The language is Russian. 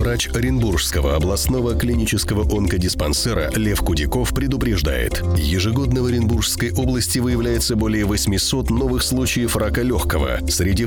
Главврач Оренбургского областного клинического онкодиспансера Лев Кудяков предупреждает, ежегодно в Оренбургской области выявляется более 800 новых случаев рака легкого. Среди